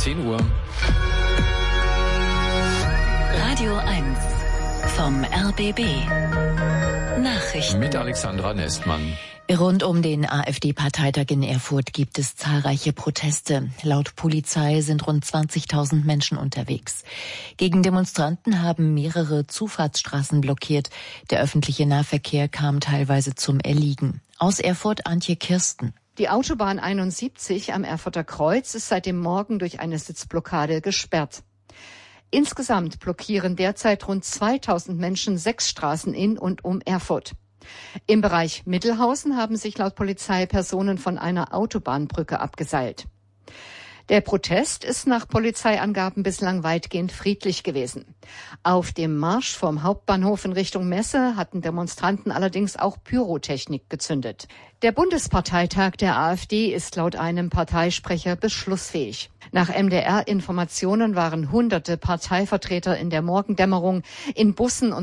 10 Uhr. Radio 1 vom RBB. Nachrichten. Mit Alexandra Nestmann. Rund um den AfD-Parteitag in Erfurt gibt es zahlreiche Proteste. Laut Polizei sind rund 20.000 Menschen unterwegs. Gegen Demonstranten haben mehrere Zufahrtsstraßen blockiert. Der öffentliche Nahverkehr kam teilweise zum Erliegen. Aus Erfurt Antje Kirsten. Die Autobahn 71 am Erfurter Kreuz ist seit dem Morgen durch eine Sitzblockade gesperrt. Insgesamt blockieren derzeit rund 2.000 Menschen 6 Straßen in und um Erfurt. Im Bereich Mittelhausen haben sich laut Polizei Personen von einer Autobahnbrücke abgeseilt. Der Protest ist nach Polizeiangaben bislang weitgehend friedlich gewesen. Auf dem Marsch vom Hauptbahnhof in Richtung Messe hatten Demonstranten allerdings auch Pyrotechnik gezündet. Der Bundesparteitag der AfD ist laut einem Parteisprecher beschlussfähig. Nach MDR-Informationen waren hunderte Parteivertreter in der Morgendämmerung in Bussen und